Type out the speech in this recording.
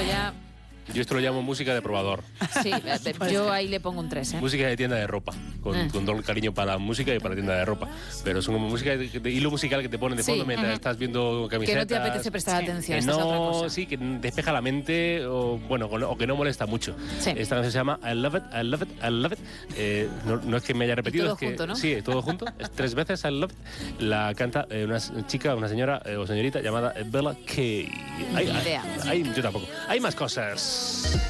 ya... Yo esto lo llamo música de probador. Sí, yo ahí le pongo un 3, ¿eh? Música de tienda de ropa, con todo el cariño para la música y para la tienda de ropa. Pero es una música de hilo musical que te ponen de fondo mientras estás viendo camisetas. Que no te apetece prestar atención, esta es otra cosa. Sí, que despeja la mente o que no molesta mucho. Sí. Esta canción se llama I Love It, I Love It, I Love It. No es que me haya repetido, todo es que... junto, ¿no? Sí, todo junto. Es 3 veces I Love It. La canta una chica, una señora o señorita llamada Bella Kay. Ni idea. Yo tampoco. Hay más cosas.